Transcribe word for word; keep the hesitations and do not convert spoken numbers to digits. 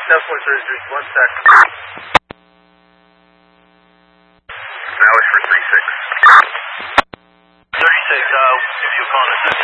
South Point thirty-three, one sec. Now it's for three six. thirty-six, uh, if you'll call us.